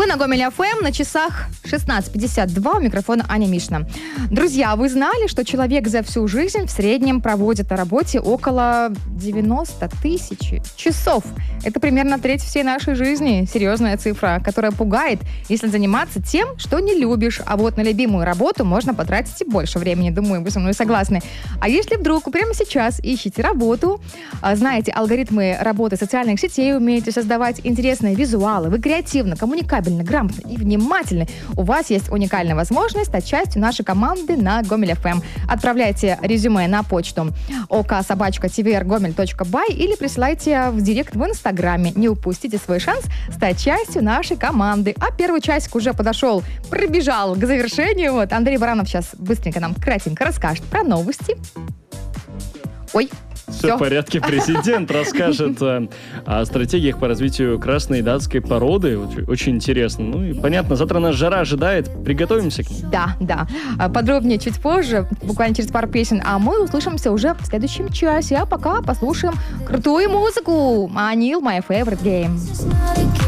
Вы на Гомель ФМ, на часах 16:52, у микрофона Аня Мишна. Друзья, вы знали, что человек за всю жизнь в среднем проводит на работе около 90 тысяч часов? Это примерно треть всей нашей жизни. Серьезная цифра, которая пугает, если заниматься тем, что не любишь. А вот на любимую работу можно потратить и больше времени. Думаю, вы со мной согласны. А если вдруг вы прямо сейчас ищете работу, знаете алгоритмы работы социальных сетей, умеете создавать интересные визуалы, вы креативны, коммуникабельны, грамотны и внимательны, у вас есть уникальная возможность стать частью нашей команды на Гомель ФМ. Отправляйте резюме на почту ok@tvrgomel.by или присылайте в директ в Инстаграме. Не упустите свой шанс стать частью нашей команды. А первый часик уже подошел, пробежал к завершению. Вот Андрей Баранов сейчас быстренько нам кратенько расскажет про новости. Ой. Все в порядке. Президент расскажет о стратегиях по развитию красной датской породы. Очень интересно. Ну и понятно, завтра нас жара ожидает. Приготовимся к ней. Да. Подробнее чуть позже, буквально через пару песен. А мы услышимся уже в следующем часе. А пока послушаем крутую музыку. Анил, My Favorite Game.